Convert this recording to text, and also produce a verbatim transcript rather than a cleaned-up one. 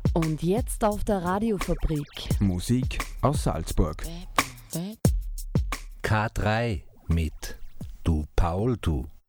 Und jetzt auf der Radiofabrik. Musik aus Salzburg. K drei mit Du Paul, du.